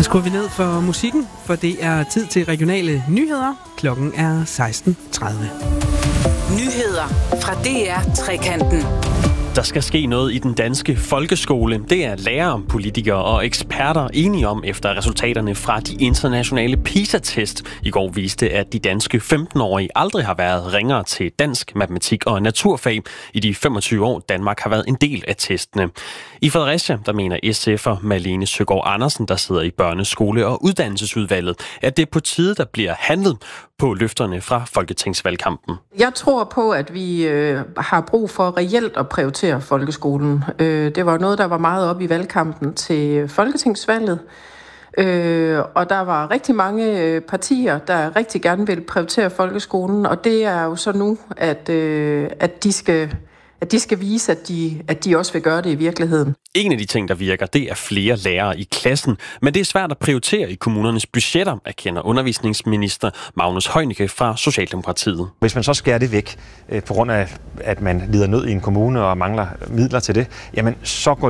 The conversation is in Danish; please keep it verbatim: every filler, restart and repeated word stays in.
skruer vi ned for musikken, for det er tid til regionale nyheder. Klokken er seksten tredive. Nyheder fra D R Trekanten. Der skal ske noget i den danske folkeskole. Det er lærere, politikere og eksperter enige om, efter resultaterne fra de internationale PISA-test i går viste, at de danske femten-årige aldrig har været ringere til dansk, matematik og naturfag i de femogtyve år, Danmark har været en del af testene. I Fredericia, der mener S F'er Malene Søgaard Andersen, der sidder i børneskole- og uddannelsesudvalget, at det er på tide, der bliver handlet på løfterne fra folketingsvalgkampen. Jeg tror på, at vi øh, har brug for reelt at prioritere folkeskolen. Øh, det var noget, der var meget op i valgkampen til folketingsvalget. Øh, og der var rigtig mange partier, der rigtig gerne vil prioritere folkeskolen. Og det er jo så nu, at, øh, at de skal... at de skal vise, at de, at de også vil gøre det i virkeligheden. En af de ting, der virker, det er flere lærere i klassen, men det er svært at prioritere i kommunernes budgetter, erkender undervisningsminister Magnus Heunicke fra Socialdemokratiet. Hvis man så skærer det væk, øh, på grund af, at man lider nød i en kommune og mangler midler til det, jamen så går